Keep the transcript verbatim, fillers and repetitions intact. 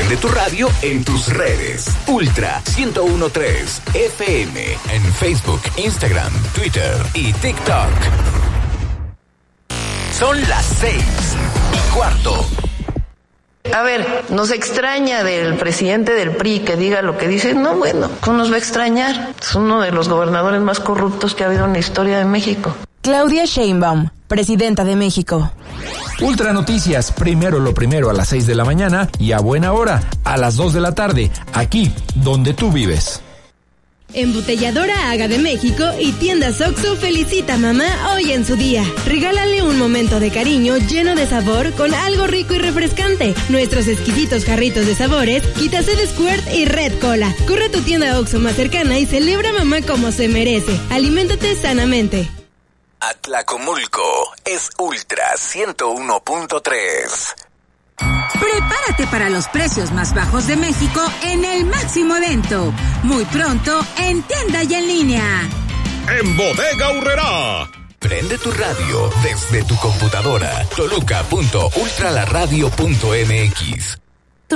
Prende tu radio en tus redes. Ultra ciento uno punto tres F M en Facebook, Instagram, Twitter y TikTok. Son las seis y cuarto. A ver, nos extraña del presidente del P R I que diga lo que dice. No, bueno, ¿cómo nos va a extrañar? Es uno de los gobernadores más corruptos que ha habido en la historia de México. Claudia Sheinbaum, presidenta de México. Ultra Noticias, primero lo primero a las seis de la mañana y a buena hora, a las dos de la tarde, aquí donde tú vives. Embotelladora Aga de México y Tiendas Oxxo felicita a mamá hoy en su día. Regálale un momento de cariño lleno de sabor con algo rico y refrescante. Nuestros exquisitos jarritos de sabores, Quitacé Squirt y Red Cola. Corre a tu tienda Oxxo más cercana y celebra a mamá como se merece. Aliméntate sanamente. Atlacomulco es Ultra ciento uno punto tres. Prepárate para los precios más bajos de México en el máximo evento. Muy pronto en tienda y en línea. En Bodega Aurrerá. Prende tu radio desde tu computadora. toluca punto ultralaradio punto m x.